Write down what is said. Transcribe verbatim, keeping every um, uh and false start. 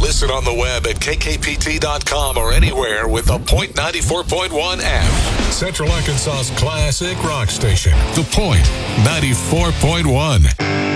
Listen on the web at K K P T dot com or anywhere with the Point ninety-four point one app. Central Arkansas's classic rock station, The Point ninety-four point one.